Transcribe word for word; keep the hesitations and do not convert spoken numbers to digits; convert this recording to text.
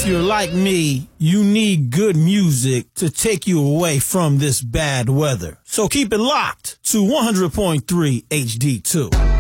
If you're like me, you need good music to take you away from this bad weather. So keep it locked to one hundred point three H D two.